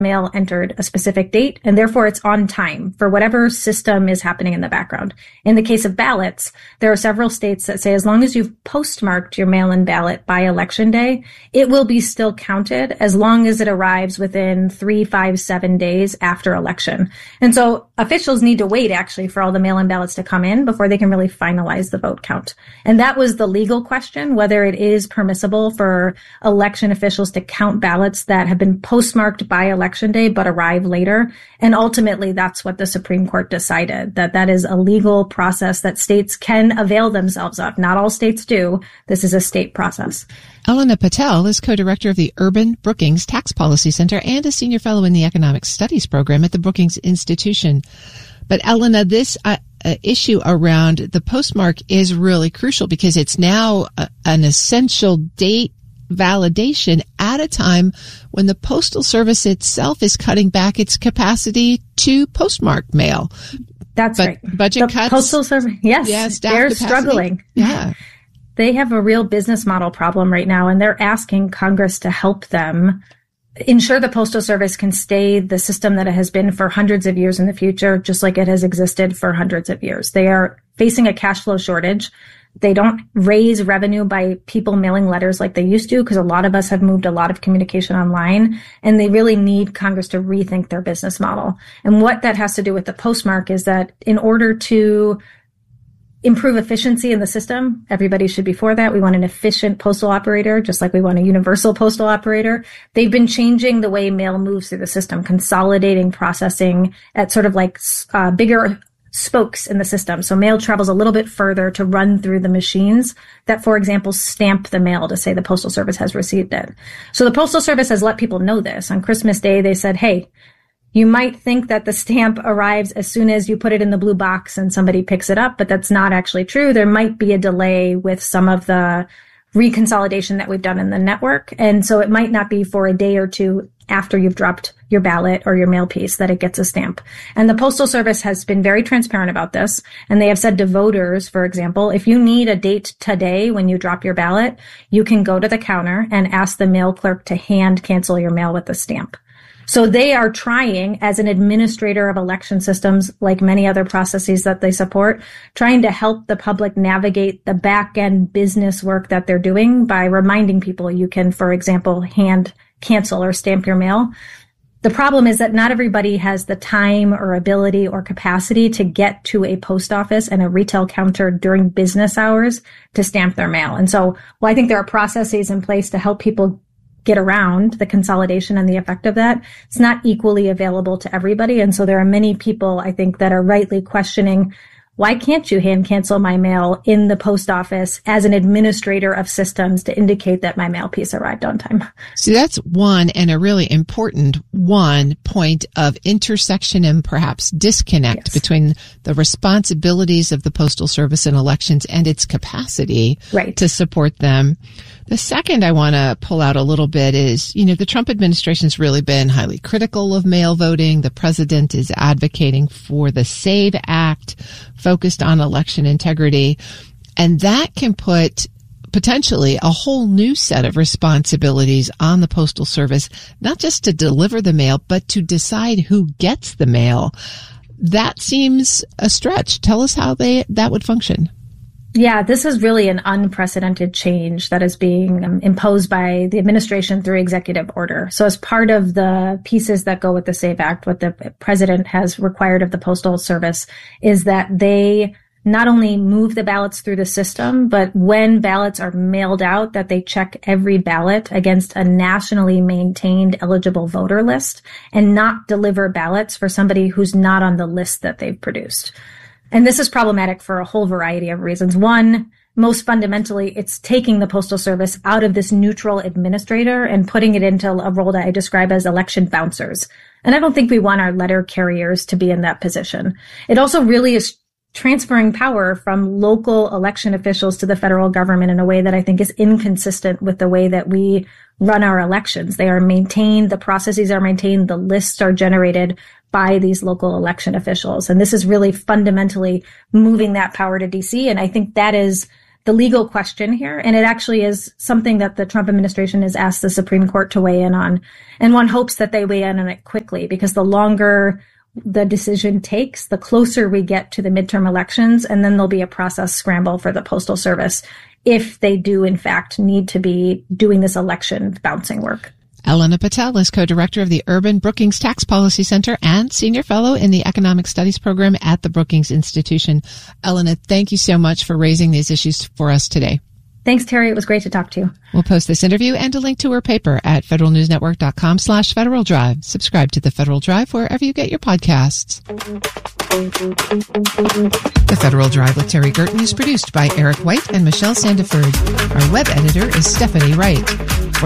mail entered a specific date, and therefore it's on time for whatever system is happening in the background. In the case of ballots, there are several states that say as long as you've postmarked your mail-in ballot by election day, it will be still counted as long as it arrives within 3, 5, 7 days after election. And so officials need to wait actually for all the mail-in ballots to come in before they can really finalize the vote count. And that was the legal question, whether it is permissible for election officials to count ballots that have been postmarked by election day but arrive later. And ultimately, that's what the Supreme Court decided, that that is a legal process that states can avail themselves of. Not all states do. This is a state process. Elena Patel is co-director of the Urban Brookings Tax Policy Center and a senior fellow in the Economic Studies program at the Brookings Institution. But Elena, this issue around the postmark is really crucial because it's now an essential date validation at a time when the Postal Service itself is cutting back its capacity to postmark mail. That's right. Budget cuts. Postal Service, yes, they're capacity. struggling. Yeah. They have a real business model problem right now, and they're asking Congress to help them ensure the Postal Service can stay the system that it has been for hundreds of years in the future, just like it has existed for hundreds of years. They are facing a cash flow shortage. They don't raise revenue by people mailing letters like they used to, because a lot of us have moved a lot of communication online, and they really need Congress to rethink their business model. And what that has to do with the postmark is that in order to improve efficiency in the system, everybody should be for that. We want an efficient postal operator, just like we want a universal postal operator. They've been changing the way mail moves through the system, consolidating processing at sort of like bigger spokes in the system. So mail travels a little bit further to run through the machines that, for example, stamp the mail to say the Postal Service has received it. So the Postal Service has let people know this. On Christmas Day, they said, hey, you might think that the stamp arrives as soon as you put it in the blue box and somebody picks it up, but that's not actually true. There might be a delay with some of the reconsolidation that we've done in the network. And so it might not be for a day or two after you've dropped your ballot or your mail piece that it gets a stamp. And the Postal Service has been very transparent about this. And they have said to voters, for example, if you need a date today when you drop your ballot, you can go to the counter and ask the mail clerk to hand cancel your mail with a stamp. So they are trying, as an administrator of election systems, like many other processes that they support, trying to help the public navigate the back-end business work that they're doing by reminding people you can, for example, hand cancel or stamp your mail. The problem is that not everybody has the time or ability or capacity to get to a post office and a retail counter during business hours to stamp their mail. And so, I think there are processes in place to help people get around the consolidation and the effect of that. It's not equally available to everybody. And so there are many people, I think, that are rightly questioning, why can't you hand cancel my mail in the post office as an administrator of systems to indicate that my mail piece arrived on time? See, that's one, and a really important point of intersection and perhaps disconnect between the responsibilities of the Postal Service in elections and its capacity to support them. The second I want to pull out a little bit is, the Trump administration's really been highly critical of mail voting. The president is advocating for the SAVE Act, focused on election integrity. And that can put potentially a whole new set of responsibilities on the Postal Service, not just to deliver the mail, but to decide who gets the mail. That seems a stretch. Tell us how that would function. Yeah, this is really an unprecedented change that is being imposed by the administration through executive order. So as part of the pieces that go with the SAVE Act, what the president has required of the Postal Service is that they not only move the ballots through the system, but when ballots are mailed out, that they check every ballot against a nationally maintained eligible voter list and not deliver ballots for somebody who's not on the list that they've produced. And this is problematic for a whole variety of reasons. One, most fundamentally, it's taking the Postal Service out of this neutral administrator and putting it into a role that I describe as election bouncers. And I don't think we want our letter carriers to be in that position. It also really is transferring power from local election officials to the federal government in a way that I think is inconsistent with the way that we run our elections. They are maintained, the processes are maintained, the lists are generated by these local election officials. And this is really fundamentally moving that power to DC. And I think that is the legal question here. And it actually is something that the Trump administration has asked the Supreme Court to weigh in on. And one hopes that they weigh in on it quickly, because the longer the decision takes, the closer we get to the midterm elections, and then there'll be a process scramble for the Postal Service if they do, in fact, need to be doing this election bouncing work. Elena Patel is co-director of the Urban Brookings Tax Policy Center and senior fellow in the Economic Studies program at the Brookings Institution. Elena, thank you so much for raising these issues for us today. Thanks, Terry. It was great to talk to you. We'll post this interview and a link to her paper at federalnewsnetwork.com/Federal Drive. Subscribe to the Federal Drive wherever you get your podcasts. The Federal Drive with Terry Gerton is produced by Eric White and Michelle Sandiford. Our web editor is Stephanie Wright.